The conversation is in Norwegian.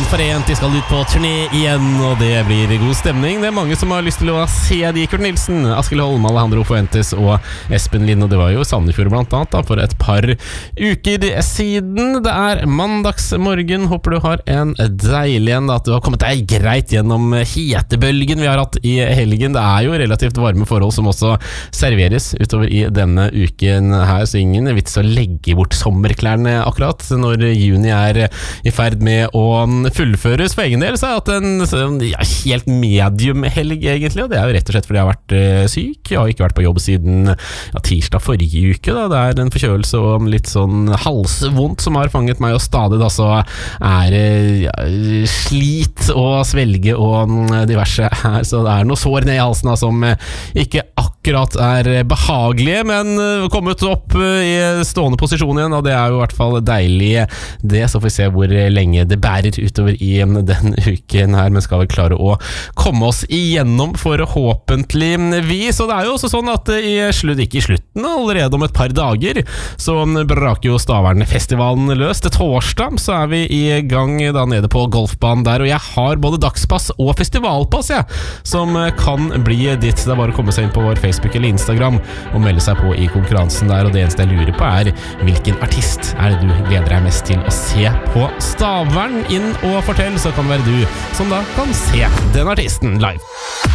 Forent, de skal ut på turné igjen, og det blir god stemning. Det mange som har lyst til å se de. Kurt Nilsen, Askild Holm, Alejandro Fuentes og Espen Lind. Og det var jo Sandefjord blant annet da, for et par uker siden. Det mandagsmorgen. Håper du har en deilig en, at du har kommet deg greit gjennom hetebølgen vi har hatt i helgen. Det jo relativt varme forhold som også serveres utover i denne uken her, så ingen vits å legge bort sommerklærne akkurat når juni i ferd med å fullføres. For egen del så har jeg hatt en helt medium helg egentlig, og det jo rett og slett fordi jeg har vært syk. Jeg har ikke vært på jobb siden tirsdag forrige uke da. Det en forkjølelse og litt sånn halsvondt som har fanget meg, og stadig da så slit og svelge og diverse her, så det noe sår ned i halsen da, som ikke akkurat behagelige, men kommet opp i stående posisjon igjen, og det jo i hvert fall deilig det, så får vi se hvor lenge det bærer utover i den uken her, men skal vel klare å komme oss igjennom forhåpentligvis. Og det jo også sånn at ikke i slutten, allerede om et par dager så braker jo Stavernfestivalen løs. Til torsdag så vi i gang da nede på golfbanen der, og jeg har både dagspass og festivalpass som kan bli ditt. Det bare å komme seg inn på vår Facebook eller Instagram og melde seg på i konkurransen der, og det eneste jeg lurer på hvilken artist det du gleder deg mest til å se på Stavern. Inn og fortell, så kan det være du som da kan se den artisten live.